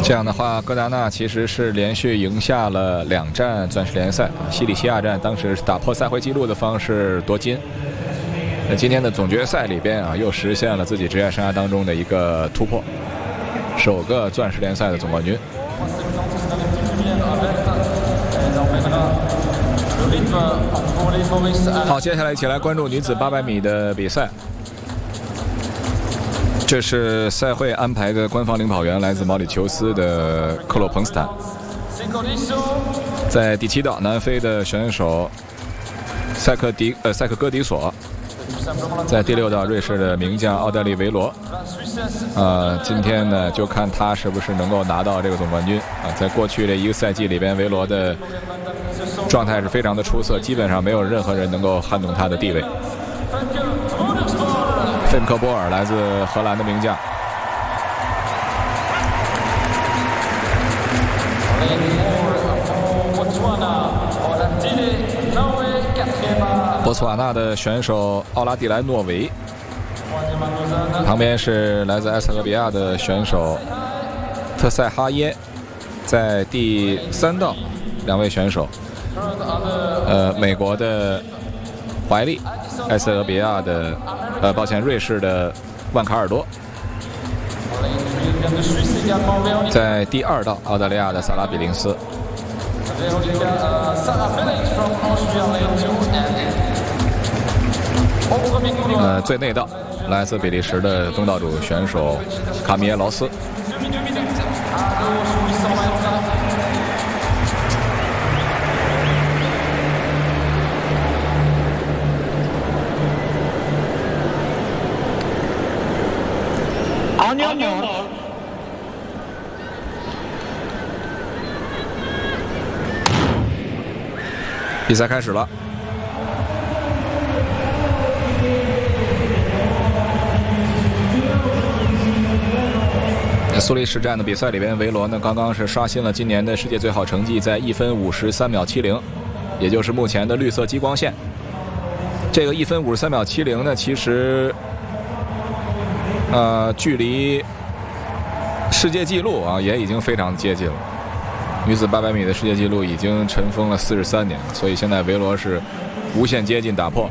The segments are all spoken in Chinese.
这样的话，戈达纳其实是连续赢下了2站钻石联赛，西里西亚站当时是打破赛会纪录的方式夺金。那今天的总决赛里边又实现了自己职业生涯当中的一个突破，首个钻石联赛的总冠军。好，接下来一起来关注女子800米的比赛。这是赛会安排的官方领跑员，来自毛里求斯的克洛彭斯坦。在第7道，南非的选手塞克戈迪索。在第6道，瑞士的名将奥黛丽维罗。今天呢，就看他是不是能够拿到这个总冠军在过去的一个赛季里边，维罗的状态是非常的出色，基本上没有任何人能够撼动他的地位。费姆克波尔来自荷兰的名将。博茨瓦纳的选手奥拉蒂莱诺维，旁边是来自埃塞俄比亚的选手特塞哈耶。在第3道，2位选手，美国的怀利，埃塞俄比亚的瑞士的万卡尔多。在第2道，澳大利亚的萨拉比林斯。最内道，来自比利时的东道主选手卡米耶劳斯。比赛开始了。苏黎世站的比赛里边，维罗呢刚刚是刷新了今年的世界最好成绩，在1分53秒70，也就是目前的绿色激光线。这个1分53秒70呢，其实距离世界纪录也已经非常接近了。女子800米的世界纪录已经尘封了43年，所以现在维罗是无限接近打破，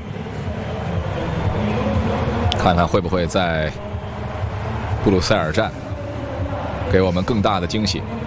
看看会不会在布鲁塞尔站给我们更大的惊喜。